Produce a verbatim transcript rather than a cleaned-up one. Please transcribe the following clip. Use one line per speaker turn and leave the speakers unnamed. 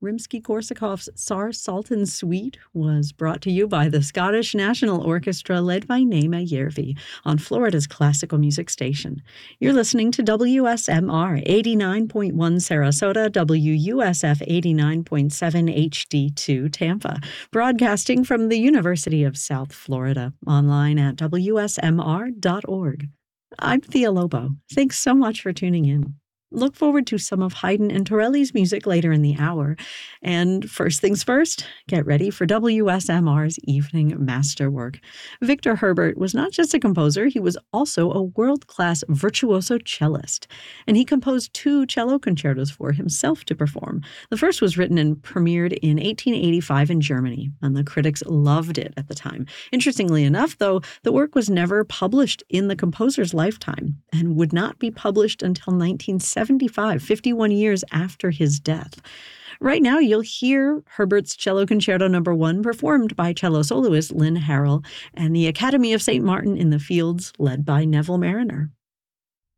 Rimsky-Korsakov's Tsar Sultan Suite was brought to you by the Scottish National Orchestra led by Naima Yervi on Florida's classical music station. You're listening to W S M R eighty-nine point one Sarasota, W U S F eighty-nine point seven H D two Tampa, broadcasting from the University of South Florida, online at W S M R dot org. I'm Thea Lobo. Thanks so much for tuning in. Look forward to some of Haydn and Torelli's music later in the hour. And first things first, get ready for W S M R's evening masterwork. Victor Herbert was not just a composer, he was also a world-class virtuoso cellist. And he composed two cello concertos for himself to perform. The first was written and premiered in eighteen eighty-five in Germany, and the critics loved it at the time. Interestingly enough, though, the work was never published in the composer's lifetime and would not be published until nineteen seventy-five, fifty-one years after his death. Right now, you'll hear Herbert's Cello Concerto Number One performed by cello soloist Lynn Harrell and the Academy of Saint Martin in the Fields, led by Neville Mariner.